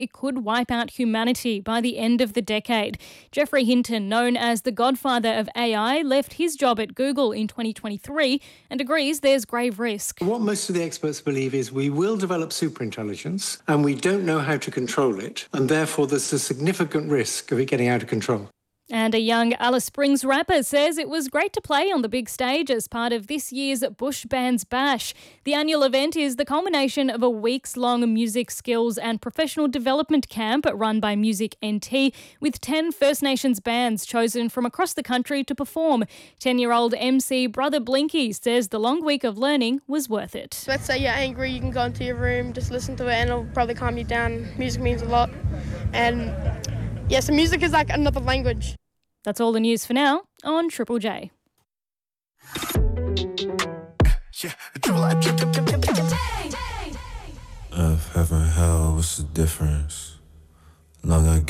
it could wipe out humanity by the end of the decade. Geoffrey Hinton, known as the godfather of AI, left his job at Google in 2023 and agrees there's grave risk. What most of the experts believe is we will develop superintelligence and we don't know how to control it, and therefore there's a significant risk of it getting out of control. And a young Alice Springs rapper says it was great to play on the big stage as part of this year's Bush Bands Bash. The annual event is the culmination of a weeks-long music skills and professional development camp run by Music NT, with 10 First Nations bands chosen from across the country to perform. 10-year-old MC Brother Blinky says the long week of learning was worth it. Let's say you're angry, you can go into your room, just listen to it and it'll probably calm you down. Music means a lot. And yeah, so music is like another language. That's all the news for now on Triple J. Earth, heaven, hell, what's the difference? Long I